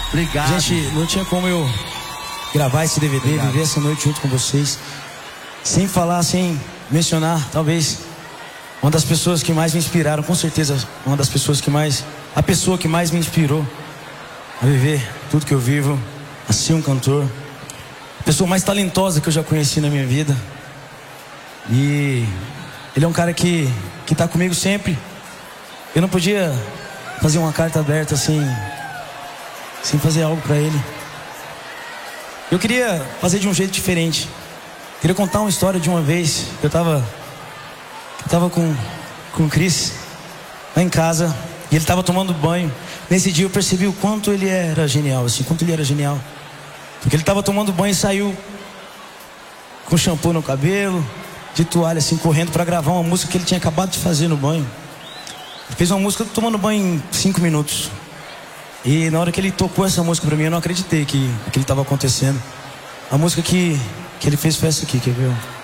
Obrigado. Gente, não tinha como eu gravar esse DVD, Obrigado. viver essa noite junto com vocês, sem falar, sem mencionar, talvez, uma das pessoas que mais me inspiraram, com certeza, uma das pessoas que mais, a pessoa que mais me inspirou a viver tudo que eu vivo, a ser um cantor, a pessoa mais talentosa que eu já conheci na minha vida. E ele é um cara que tá comigo sempre. Eu não podia fazer uma carta aberta assim, sem fazer algo pra ele. Eu queria fazer de um jeito diferente. Queria contar uma história de uma vez. Eu tava com o Chris lá em casa e ele tava tomando banho. Nesse dia eu percebi o quanto ele era genial, assim, quanto ele era genial. Porque ele tava tomando banho e saiu com shampoo no cabelo, de toalha assim, correndo pra gravar uma música que ele tinha acabado de fazer no banho. Ele fez uma música tomando banho em 5 minutos. E na hora que ele tocou essa música pra mim, eu não acreditei que aquilo estava acontecendo. A música que ele fez foi essa aqui, quer ver?